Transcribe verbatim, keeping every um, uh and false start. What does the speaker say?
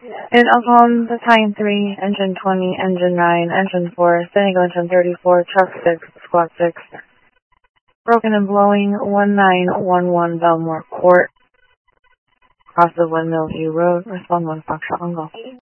In upon the time three, engine twenty, engine nine, engine four, standing engine thirty-four, truck six, squad six. Broken and blowing one nine one one Belmore Court. Across the Windmill View Road, respond one Foxtrot on Golf.